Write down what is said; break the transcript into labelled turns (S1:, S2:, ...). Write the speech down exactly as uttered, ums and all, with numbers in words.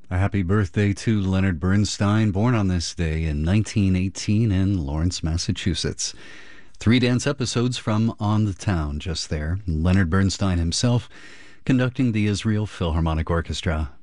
S1: A happy birthday to Leonard Bernstein, born on this day in nineteen eighteen in Lawrence, Massachusetts. Three dance episodes from On the Town just there. Leonard Bernstein himself conducting the Israel Philharmonic Orchestra.